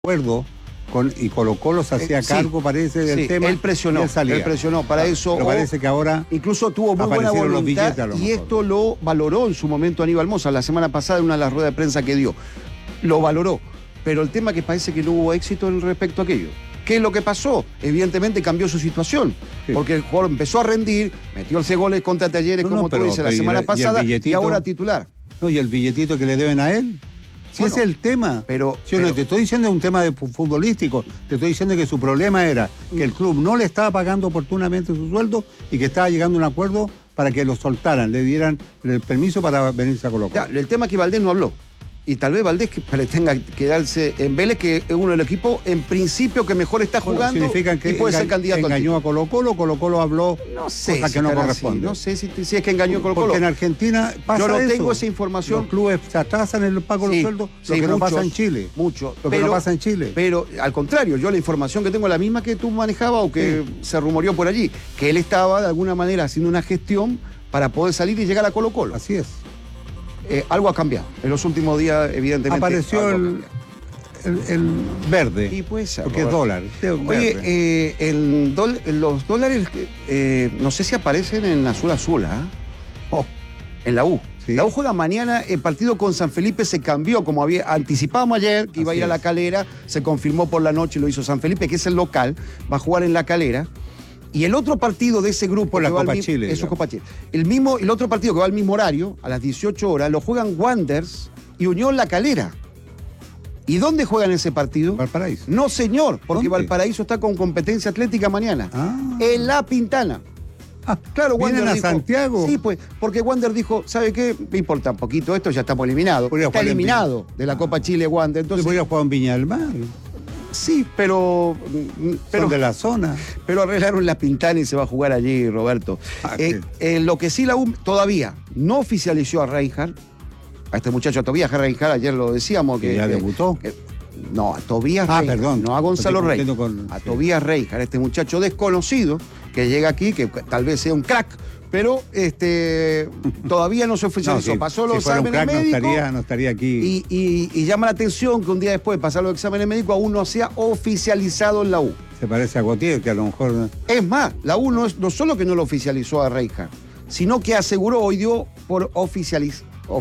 acuerdo y Colo-Colo se hacía cargo, parece, del tema. Él presionó para eso. Pero parece que ahora incluso tuvo muy buena voluntad y esto lo valoró en su momento Aníbal Mosa la semana pasada en una de las ruedas de prensa que dio. Lo valoró, pero el tema que parece que no hubo éxito en respecto a aquello. ¿Qué es lo que pasó? Evidentemente cambió su situación, porque el jugador empezó a rendir, metió 11 goles contra Talleres, tú dices, la semana pasada, y ahora titular. No, y el billetito que le deben a él. Si ese es el tema. No te estoy diciendo un tema de futbolístico, te estoy diciendo que su problema era que el club no le estaba pagando oportunamente su sueldo y que estaba llegando a un acuerdo para que lo soltaran, le dieran el permiso para venirse a Colo-Colo. El tema es que Valdés no habló. Y tal vez Valdés que le tenga que quedarse en Vélez, que es uno del equipo en principio que mejor está jugando, significa que y puede ser candidato. Engañó a Colo-Colo, Colo-Colo habló cosas que no corresponden. No sé si es que engañó a Colo-Colo. Porque en Argentina pasa yo no eso. Tengo esa información. Los clubes se atrasan en el pago de los sueldos, lo que no pasa en Chile. Lo que no pasa en Chile. Pero al contrario, yo la información que tengo es la misma que tú manejabas o que se rumoreó por allí, que él estaba de alguna manera haciendo una gestión para poder salir y llegar a Colo-Colo. Así es. Algo ha cambiado. En los últimos días, evidentemente. Apareció el verde. Y puede ser. Porque es dólar. Oye, los dólares, no sé si aparecen en azul, en la U. Sí. La U juega mañana, el partido con San Felipe se cambió, como anticipábamos ayer, que iba a ir a La Calera, se confirmó por la noche, lo hizo San Felipe, que es el local, va a jugar en La Calera. Y el otro partido de ese grupo, la Copa Chile. Eso es Copa Chile. El otro partido que va al mismo horario, a las 18 horas, lo juegan Wanderers y Unión La Calera. ¿Y dónde juegan ese partido? Valparaíso. No, señor, porque ¿dónde? Valparaíso está con competencia atlética mañana. En La Pintana. Claro, ¿Vienen a Santiago? Sí, pues, porque Wander dijo, ¿sabe qué? Me importa un poquito esto, ya estamos eliminados. Está eliminado de la Copa Chile Wander. Entonces voy a jugar en Viña del Mar. Sí, pero son de la zona. Pero arreglaron La Pintana y se va a jugar allí, Roberto. Lo que sí la U todavía no oficializó a Reinhardt, a este muchacho Tobías Reinhardt, ayer lo decíamos. Que ya debutó. No, a Tobías Reinhardt, perdón. No a Gonzalo Reinhardt. A Tobías Reinhardt, este muchacho desconocido que llega aquí, que tal vez sea un crack, pero todavía no se oficializó. Pasó los exámenes médicos. No estaría aquí. Y llama la atención que un día después de pasar los exámenes médicos aún no se ha oficializado en la U. Se parece a Gautier, que a lo mejor. Es más, la U no solo que no lo oficializó a Reinhardt, sino que aseguró hoy dio por oficial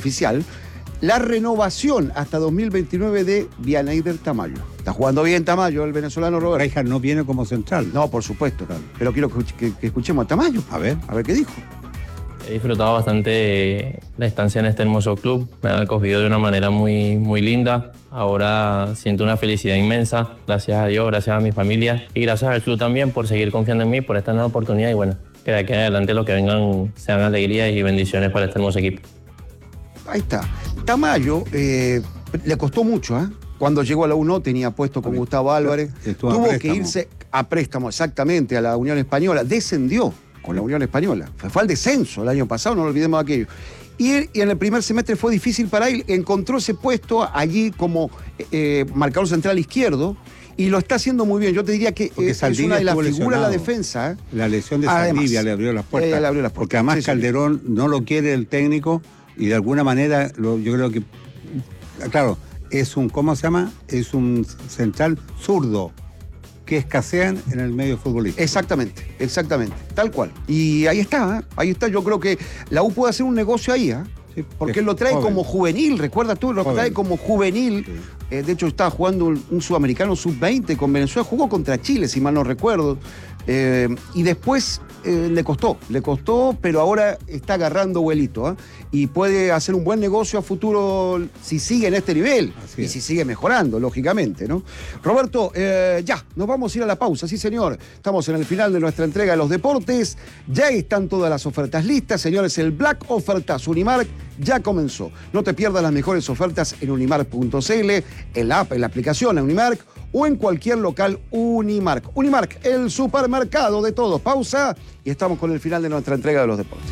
la renovación hasta 2029 de Vianeyder Tamayo. Está jugando bien Tamayo, el venezolano Roberto. Reinhardt no viene como central. No, por supuesto. Claro. Pero quiero que escuchemos a Tamayo. A ver qué dijo. He disfrutado bastante la estancia en este hermoso club. Me han acogido de una manera muy, muy linda. Ahora siento una felicidad inmensa. Gracias a Dios, gracias a mi familia y gracias al club también por seguir confiando en mí, por esta nueva oportunidad. Y bueno, que de aquí en adelante lo que vengan sean alegrías y bendiciones para este hermoso equipo. Ahí está. Tamayo le costó mucho, Cuando llegó a la U no tenía puesto con Gustavo Álvarez. Tuvo que irse a préstamo, exactamente, a la Unión Española. Descendió con la Unión Española. Fue al descenso el año pasado, no lo olvidemos aquello. Y en el primer semestre fue difícil para él. Encontró ese puesto allí como marcador central izquierdo y lo está haciendo muy bien. Yo te diría que es una de las figuras de la defensa. La lesión de Saldivia le abrió las puertas. Porque además Calderón no lo quiere el técnico y de alguna manera yo creo que, claro, es un, ¿cómo se llama? Es un central zurdo que escasean en el medio futbolístico. Exactamente, tal cual. Y ahí está, yo creo que la U puede hacer un negocio ahí, sí, porque él lo trae como juvenil, ¿recuerdas tú? Lo trae como juvenil. Sí. De hecho, estaba jugando un sudamericano sub-20 con Venezuela, jugó contra Chile, si mal no recuerdo. Y después le costó, pero ahora está agarrando vuelito, y puede hacer un buen negocio a futuro si sigue en este nivel y si sigue mejorando, lógicamente, ¿no? Roberto, ya, nos vamos a ir a la pausa, sí señor. Estamos en el final de nuestra entrega de los deportes. Ya están todas las ofertas listas, señores. El Black Ofertas Unimark ya comenzó. No te pierdas las mejores ofertas en unimark.cl, en la app, en la aplicación en Unimark o en cualquier local Unimark. Unimark, el supermercado de todos. Pausa y estamos con el final de nuestra entrega de los deportes.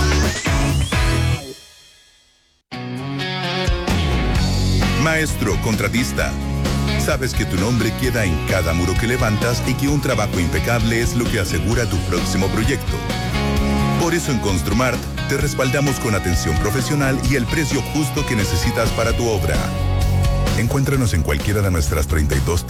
Maestro contratista, sabes que tu nombre queda en cada muro que levantas y que un trabajo impecable es lo que asegura tu próximo proyecto. Por eso en Construmart te respaldamos con atención profesional y el precio justo que necesitas para tu obra. Encuéntranos en cualquiera de nuestras 32